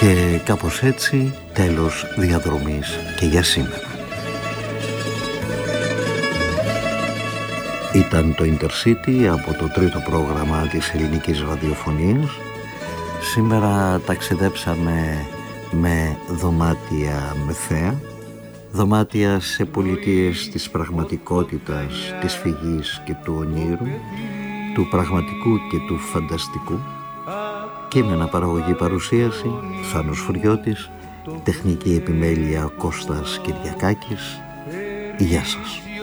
Και κάπως έτσι τέλος διαδρομής και για σήμερα. Ήταν το Intercity από το τρίτο πρόγραμμα της ελληνικής ραδιοφωνίας. Σήμερα ταξιδέψαμε με δωμάτια μεθέα, δωμάτια σε πολιτείες της πραγματικότητας, της φυγής και του ονείρου, του πραγματικού και του φανταστικού. Κείμενα παραγωγή παρουσίαση Θάνος Φουριώτης, τεχνική επιμέλεια Κώστας Κυριακάκης. Γεια σας.